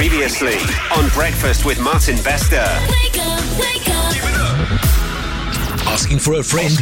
Previously on Breakfast with Martin Bester. Wake up. Give it up. Asking for a friend.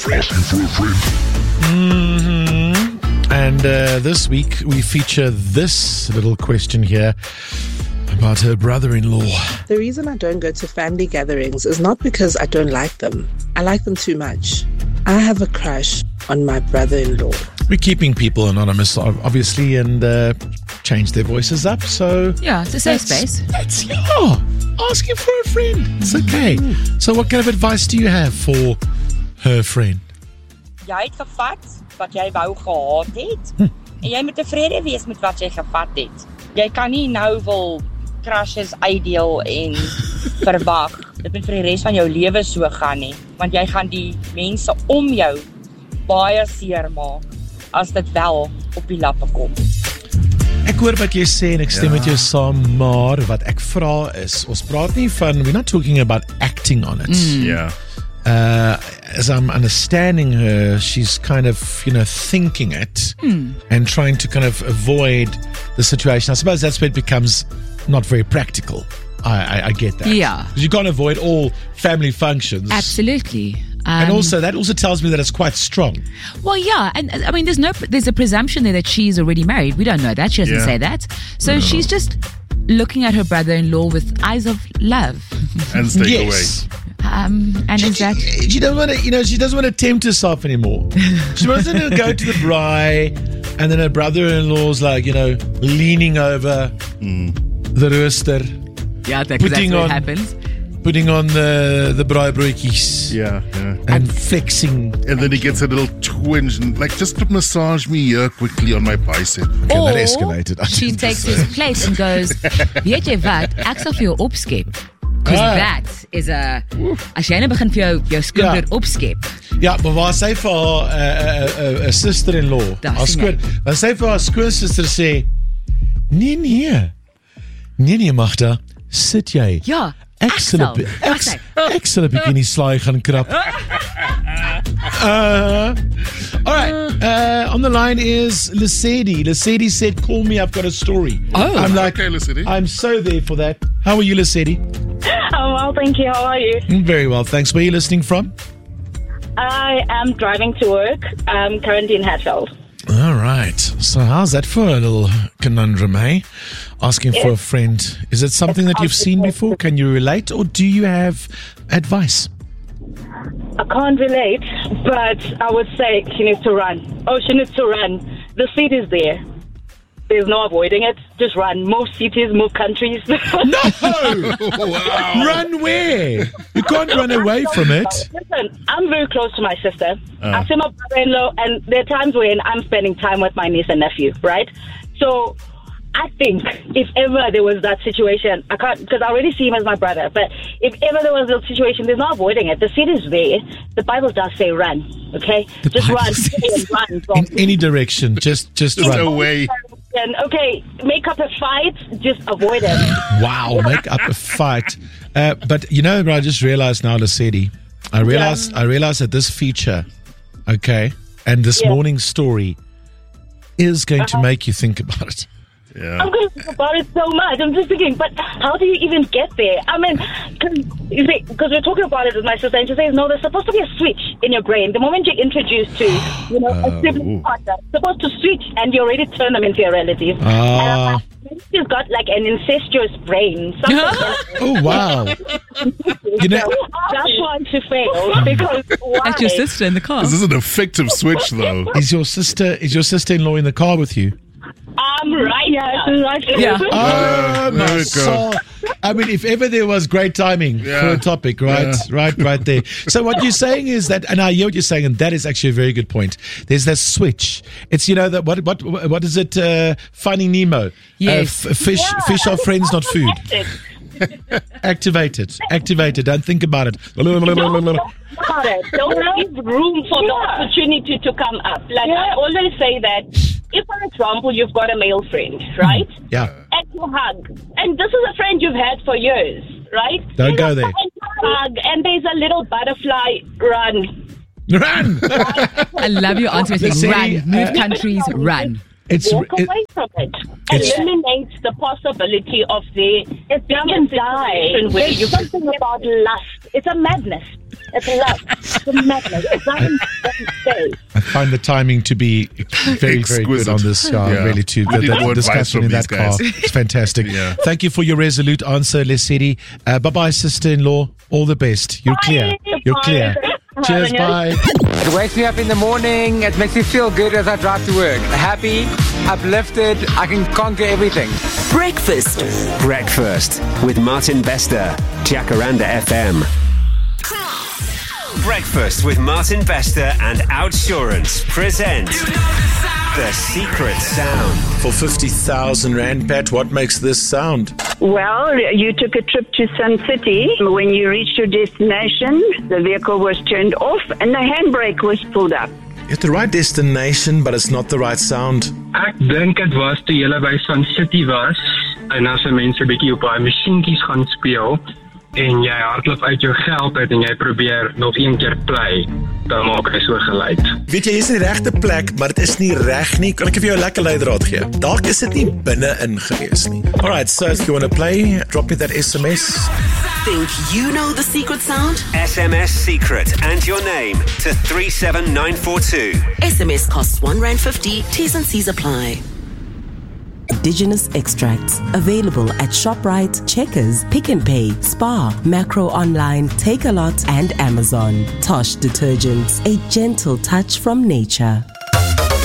And this week we feature this little question here about her brother-in-law. The reason I don't go to family gatherings is not because I don't like them. I like them too much. I have a crush on my brother-in-law. We're keeping people anonymous, obviously, and change their voices up. So yeah, it's a safe space. That's asking for a friend. It's okay. So what kind of advice do you have for her friend? Jy het gevat wat jy wou gehad het. En jy moet tevrede wees met wat jy gevat het. Jy kan nie nou wil crushes uitdeel en verwag. Dit moet vir die res van jou lewe so gaan nie, want jy gaan die mense om jou baie seer maak as dit wel op die lappe kom. Ek hoor wat jy sê en ek stem met jou saam, maar wat ek vra is, ons praat nie van, we're not talking about acting on it. As I'm understanding her, she's kind of, thinking it and trying to kind of avoid the situation. I suppose that's where it becomes not very practical. I get that. Yeah. Because you can't avoid all family functions. Absolutely. And that also tells me that it's quite strong. Well, yeah, and I mean, there's a presumption there that she's already married. We don't know that. She doesn't say that. So she's just looking at her brother-in-law with eyes of love. And stay away. And she doesn't want to, she doesn't want to tempt herself anymore. She wants to go to the braai, and then her brother-in-law's like, leaning over the rooster. Yeah, that's what happens. Putting on the braaibroodjies. Yeah. And flexing. And then he gets a little twinge and just massage me here quickly on my bicep. Okay, that escalated. She takes his place and goes, weet jy wat, ek sal vir jou opskep. Because that is as jy nou begin vir jou skoonbroer opskep. Ja, maar waar sy vir haar sister-in-law, waar sy vir haar skoonsister sê, nee, Magda, sit jy. Ja, ek sal 'n bietjie die slaai gaan krap. All right, on the line is Lesedi. Lesedi said, call me, I've got a story. I'm like, okay, Lesedi. I'm so there for that. How are you, Lesedi? Oh, well, thank you. How are you? Very well, thanks. Where are you listening from? I am driving to work. I'm currently in Hatfield. All right. So how's that for a little conundrum, eh? Asking for a friend. Is it something that you've seen before? Can you relate, or do you have advice? I can't relate, but I would say she needs to run. She needs to run. The seat is there. There's no avoiding it. Just run. Move cities, move countries. No! Wow. Run where? You can't run away from it. Listen, I'm very close to my sister. I see my brother-in-law, and there are times when I'm spending time with my niece and nephew, right? So I think if ever there was that situation, I can't, because I already see him as my brother, but if ever there was a situation, there's no avoiding it. The seat is there. The Bible does say run, okay? Just run. In any direction, just run. Away. Okay, make up a fight, just avoid it. Wow, make up a fight. But I just realized now, Lesedi, I realized that this feature, okay, and this morning's story is going to make you think about it. Yeah. I'm going to think about it so much. I'm just thinking, but how do you even get there? I mean, because we're talking about it with my sister, and she says, no, there's supposed to be a switch in your brain. The moment you're introduced to, a sibling partner, it's supposed to switch, and you already turn them into your relatives. And I'm like, maybe she's got like an incestuous brain. Oh, wow. That's why she failed. Because why? That's your sister in the car. This is an effective switch, though. Is your sister-in-law in the car with you? Right. Yeah, she's right. Yeah. Oh, my soul. I mean, if ever there was great timing for a topic, right? Yeah. Right there. So what you're saying is that, and I hear what you're saying, and that is actually a very good point. There's that switch. It's, that what is it? Finding Nemo. Yes. Fish are friends, not food. Activate it. Don't think about it. Don't leave room for the opportunity to come up. Like I always say that if, for example, you've got a male friend, right? Yeah. And you hug. And this is a friend you've had for years, right? Don't go there. Hug, and there's a little butterfly, run. Run! I love your answer. Run. Move countries, run. walk away from it. Eliminates the possibility of the being die. Where there's something about lust. It's a madness. It's lust. It's a madness. It doesn't stay. I find the timing to be very, very good on this. Really, too. The discussion in that car is fantastic. Thank you for your resolute answer, Lesedi. Bye-bye, sister-in-law. All the best. You're clear. You're clear. Cheers, bye. It wakes me up in the morning. It makes me feel good as I drive to work. Happy, uplifted. I can conquer everything. Breakfast with Martin Bester, Jacaranda FM. Breakfast with Martin Bester and Outsurance present The Secret Sound. For 50,000 Rand, Pat, what makes this sound? Well, you took a trip to Sun City. When you reached your destination, the vehicle was turned off and the handbrake was pulled up. It's the right destination, but it's not the right sound. Ek dink dit was toe jy by Sun City was en as mense 'n bietjie op daai masjienkies gaan speel en jy hardloop uit jou geld uit en jy probeer nog een keer play, dan maak hy so geluid. Weet jy, hier is die regte plek, maar dit is nie reg nie. Kan ek vir jou 'n lekker leidraad gee? Dalk is dit nie binne-in gewees nie. Alright, so if you want to play, drop me that SMS. Think you know the secret sound? SMS secret and your name to 37942. SMS costs R1.50. T's and C's apply. Indigenous extracts available at ShopRite, Checkers, Pick n Pay, Spar, Macro Online, Take-A-Lot and Amazon. Tosh detergents, a gentle touch from nature.